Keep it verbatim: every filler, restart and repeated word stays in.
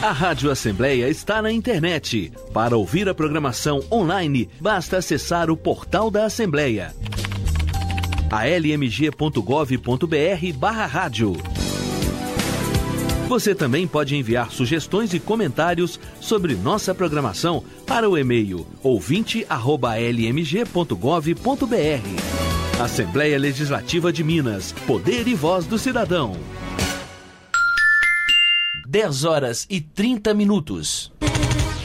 A Rádio Assembleia está na internet. Para ouvir a programação online, basta acessar o portal da Assembleia. a l m g ponto gov ponto b r barra rádio. Você também pode enviar sugestões e comentários sobre nossa programação para o e-mail ouvinte arroba l m g ponto gov ponto b r. Assembleia Legislativa de Minas. Poder e voz do cidadão. dez horas e trinta minutos.